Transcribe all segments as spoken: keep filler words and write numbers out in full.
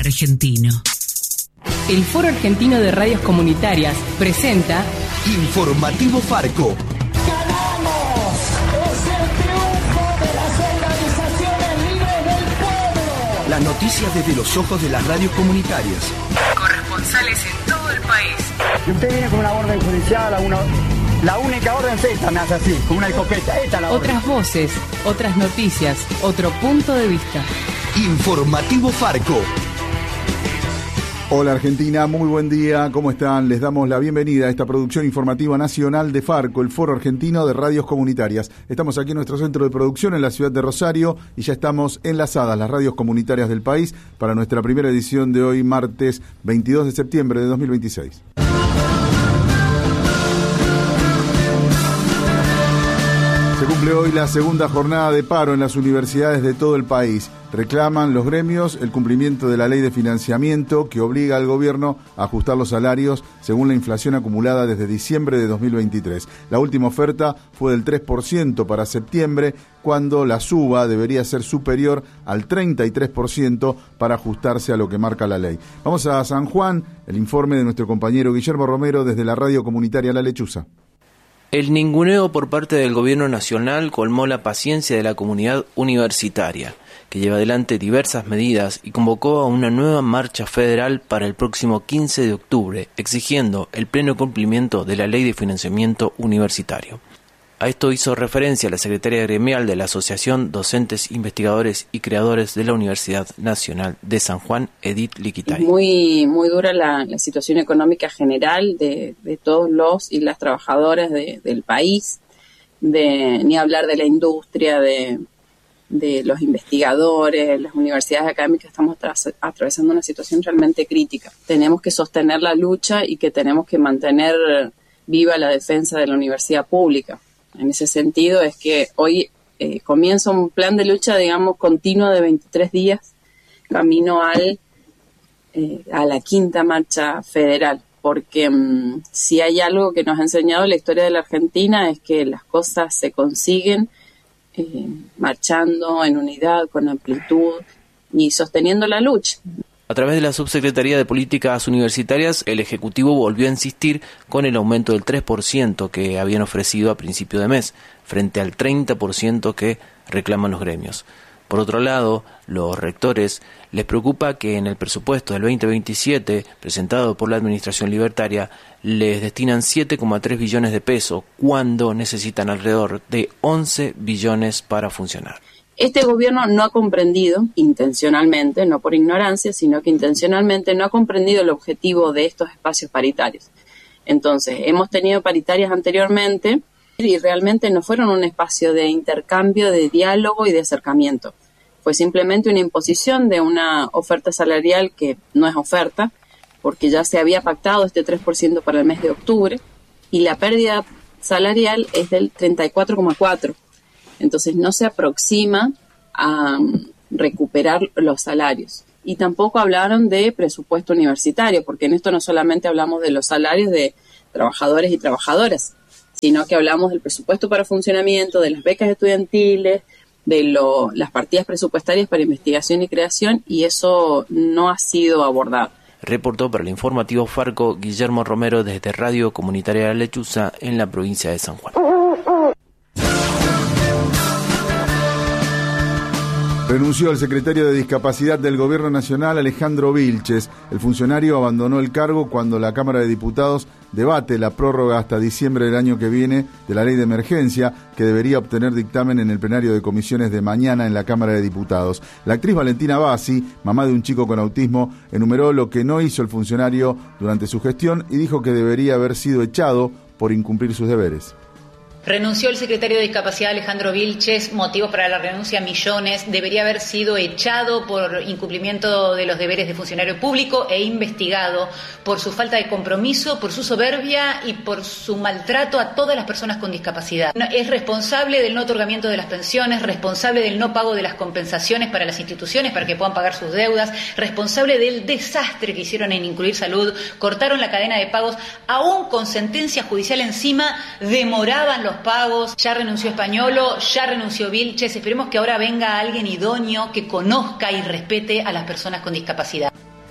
argentino. El Foro Argentino de Radios Comunitarias presenta Informativo Farco. ¡Ganamos! ¡Es el triunfo de las organizaciones libres del pueblo! Las noticias desde los ojos de las radios comunitarias. Corresponsales en todo el país. Y usted viene con una orden judicial, a una, la única orden es esta, me hace así, con una escopeta. Esta es la orden. Otras voces, otras noticias, otro punto de vista. Informativo Farco. Hola Argentina, muy buen día, ¿cómo están? Les damos la bienvenida a esta producción informativa nacional de Farco, el Foro Argentino de Radios Comunitarias. Estamos aquí en nuestro centro de producción en la ciudad de Rosario y ya estamos enlazadas las radios comunitarias del país para nuestra primera edición de hoy, martes veintidós de septiembre de dos mil veintiséis. Se cumple hoy la segunda jornada de paro en las universidades de todo el país. Reclaman los gremios el cumplimiento de la ley de financiamiento que obliga al gobierno a ajustar los salarios según la inflación acumulada desde diciembre de dos mil veintitrés. La última oferta fue del tres por ciento para septiembre, cuando la suba debería ser superior al treinta y tres por ciento para ajustarse a lo que marca la ley. Vamos a San Juan, el informe de nuestro compañero Guillermo Romero desde la radio comunitaria La Lechuza. El ninguneo por parte del gobierno nacional colmó la paciencia de la comunidad universitaria, que lleva adelante diversas medidas y convocó a una nueva marcha federal para el próximo quince de octubre, exigiendo el pleno cumplimiento de la ley de financiamiento universitario. A esto hizo referencia la secretaria gremial de la Asociación Docentes, Investigadores y Creadores de la Universidad Nacional de San Juan, Edith Liquitay. Muy, muy dura la, la situación económica general de, de todos los y las trabajadoras de, del país, de ni hablar de la industria, de, de los investigadores, las universidades académicas. Estamos tras, atravesando una situación realmente crítica. Tenemos que sostener la lucha y que tenemos que mantener viva la defensa de la universidad pública. En ese sentido es que hoy eh, comienza un plan de lucha, digamos, continuo de veintitrés días, camino al eh, a la quinta marcha federal, porque um, si hay algo que nos ha enseñado la historia de la Argentina es que las cosas se consiguen eh, marchando en unidad, con amplitud y sosteniendo la lucha. A través de la Subsecretaría de Políticas Universitarias, el Ejecutivo volvió a insistir con el aumento del tres por ciento que habían ofrecido a principio de mes, frente al treinta por ciento que reclaman los gremios. Por otro lado, los rectores les preocupa que en el presupuesto del veinte veintisiete, presentado por la Administración Libertaria, les destinan siete coma tres billones de pesos, cuando necesitan alrededor de once billones para funcionar. Este gobierno no ha comprendido, intencionalmente, no por ignorancia, sino que intencionalmente no ha comprendido el objetivo de estos espacios paritarios. Entonces, hemos tenido paritarias anteriormente y realmente no fueron un espacio de intercambio, de diálogo y de acercamiento. Fue simplemente una imposición de una oferta salarial que no es oferta, porque ya se había pactado este tres por ciento para el mes de octubre y la pérdida salarial es del treinta y cuatro coma cuatro por ciento. Entonces no se aproxima a recuperar los salarios. Y tampoco hablaron de presupuesto universitario, porque en esto no solamente hablamos de los salarios de trabajadores y trabajadoras, sino que hablamos del presupuesto para funcionamiento, de las becas estudiantiles, de lo, las partidas presupuestarias para investigación y creación, y eso no ha sido abordado. Reportó para el informativo Farco Guillermo Romero desde Radio Comunitaria La Lechuza en la provincia de San Juan. Renunció el secretario de Discapacidad del Gobierno Nacional, Alejandro Vilches. El funcionario abandonó el cargo cuando la Cámara de Diputados debate la prórroga hasta diciembre del año que viene de la ley de emergencia, que debería obtener dictamen en el plenario de comisiones de mañana en la Cámara de Diputados. La actriz Valentina Bassi, mamá de un chico con autismo, enumeró lo que no hizo el funcionario durante su gestión y dijo que debería haber sido echado por incumplir sus deberes. Renunció el secretario de Discapacidad Alejandro Vilches, motivos para la renuncia millones, debería haber sido echado por incumplimiento de los deberes de funcionario público e investigado por su falta de compromiso, por su soberbia y por su maltrato a todas las personas con discapacidad. Es responsable del no otorgamiento de las pensiones, responsable del no pago de las compensaciones para las instituciones para que puedan pagar sus deudas, responsable del desastre que hicieron en Incluir Salud, cortaron la cadena de pagos, aún con sentencia judicial encima, demoraban los pagos. Ya renunció Españolo, ya renunció Vilches. Esperemos que ahora venga alguien idóneo que conozca y respete a las personas con discapacidad.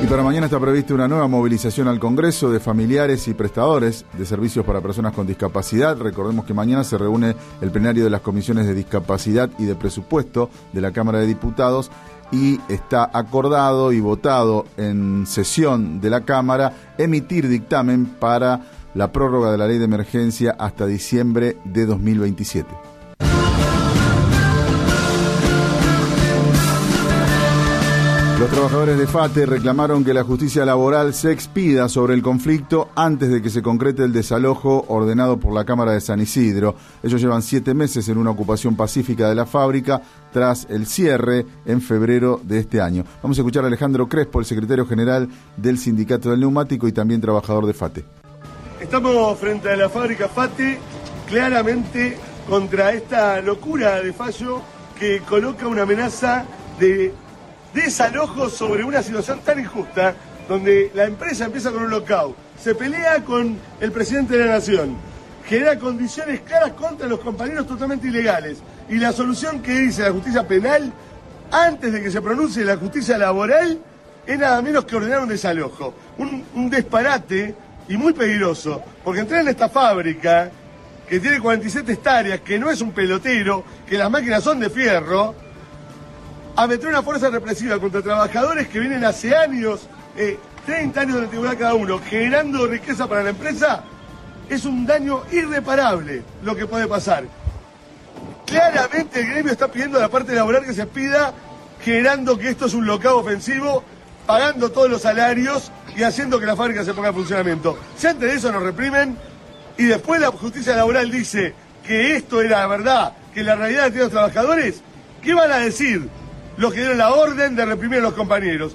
para mañana está prevista una nueva movilización al Congreso de familiares y prestadores de servicios para personas con discapacidad. Recordemos que mañana se reúne el plenario de las comisiones de discapacidad y de presupuesto de la Cámara de Diputados y está acordado y votado en sesión de la Cámara emitir dictamen para la prórroga de la ley de emergencia hasta diciembre de dos mil veintisiete. Los trabajadores de FATE reclamaron que la justicia laboral se expida sobre el conflicto antes de que se concrete el desalojo ordenado por la Cámara de San Isidro. Ellos llevan siete meses en una ocupación pacífica de la fábrica tras el cierre en febrero de este año. Vamos a escuchar a Alejandro Crespo, el secretario general del Sindicato del Neumático y también trabajador de FATE. Estamos frente a la fábrica FATE claramente contra esta locura de fallo que coloca una amenaza de desalojo sobre una situación tan injusta, donde la empresa empieza con un lockout, se pelea con el presidente de la nación, genera condiciones claras contra los compañeros totalmente ilegales, y la solución que dice la justicia penal, antes de que se pronuncie la justicia laboral, es nada menos que ordenar un desalojo. Un, un disparate y muy peligroso, porque entrar en esta fábrica, que tiene cuarenta y siete hectáreas, que no es un pelotero, que las máquinas son de fierro, a meter una fuerza represiva contra trabajadores que vienen hace años, eh, treinta años de antigüedad cada uno, generando riqueza para la empresa, es un daño irreparable lo que puede pasar. Claramente el gremio está pidiendo a la parte laboral que se pida, generando que esto es un lockout ofensivo, pagando todos los salarios y haciendo que la fábrica se ponga en funcionamiento. Si antes de eso nos reprimen y después la justicia laboral dice que esto era la verdad, que la realidad de los trabajadores, ¿qué van a decir los que dieron la orden de reprimir a los compañeros?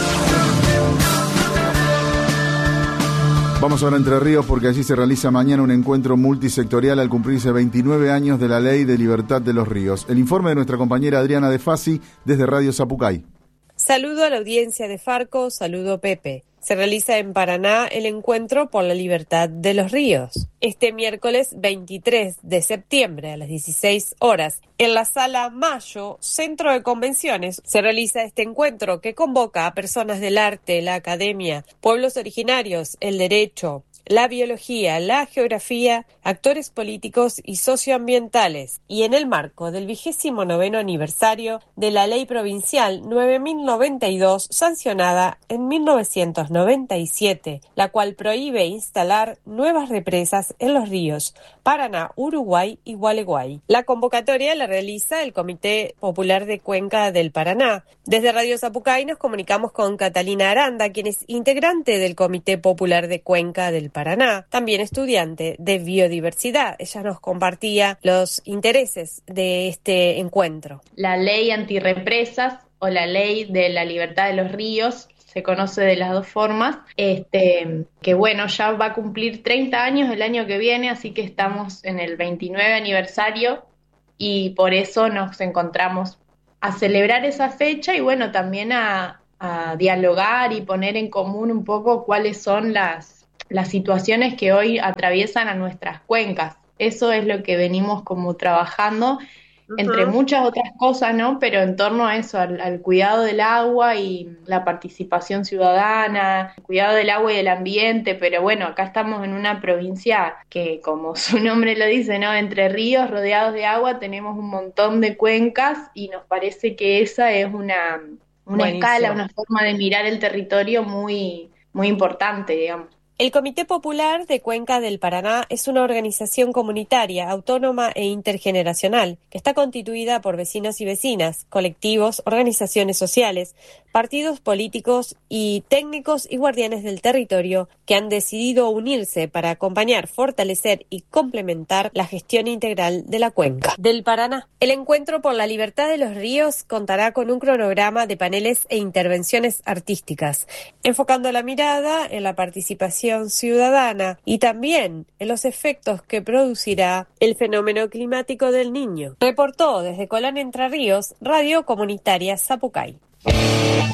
Vamos ahora a Entre Ríos porque allí se realiza mañana un encuentro multisectorial al cumplirse veintinueve años de la Ley de Libertad de los Ríos. El informe de nuestra compañera Adriana De Fasi desde Radio Zapucay. Saludo a la audiencia de Farco, saludo Pepe. Se realiza en Paraná el Encuentro por la Libertad de los Ríos. Este miércoles veintitrés de septiembre a las dieciséis horas, en la Sala Mayo, Centro de Convenciones, se realiza este encuentro que convoca a personas del arte, la academia, pueblos originarios, el derecho, la biología, la geografía, actores políticos y socioambientales, y en el marco del vigésimo noveno aniversario de la Ley Provincial nueve mil noventa y dos, sancionada en mil novecientos noventa y siete, la cual prohíbe instalar nuevas represas en los ríos Paraná, Uruguay y Gualeguay. La convocatoria la realiza el Comité Popular de Cuenca del Paraná. Desde Radio Zapucay nos comunicamos con Catalina Aranda, quien es integrante del Comité Popular de Cuenca del Paraná, también estudiante de biodiversidad. Ella nos compartía los intereses de este encuentro. La ley antirrepresas o la ley de la libertad de los ríos se conoce de las dos formas, este, que bueno, ya va a cumplir treinta años el año que viene, así que estamos en el veintinueve aniversario y por eso nos encontramos a celebrar esa fecha y bueno, también a, a dialogar y poner en común un poco cuáles son las, las situaciones que hoy atraviesan a nuestras cuencas. Eso es lo que venimos como trabajando, entre muchas otras cosas, ¿no? Pero en torno a eso, al, al cuidado del agua y la participación ciudadana, el cuidado del agua y del ambiente, pero bueno, acá estamos en una provincia que, como su nombre lo dice, ¿no? Entre ríos rodeados de agua tenemos un montón de cuencas y nos parece que esa es una, una escala, una forma de mirar el territorio muy, muy importante, digamos. El Comité Popular de Cuenca del Paraná es una organización comunitaria, autónoma e intergeneracional que está constituida por vecinos y vecinas, colectivos, organizaciones sociales, partidos políticos y técnicos y guardianes del territorio que han decidido unirse para acompañar, fortalecer y complementar la gestión integral de la cuenca del Paraná. El Encuentro por la Libertad de los Ríos contará con un cronograma de paneles e intervenciones artísticas, enfocando la mirada en la participación ciudadana y también en los efectos que producirá el fenómeno climático del Niño. Reportó desde Colón, Entre Ríos, Radio Comunitaria Zapucay.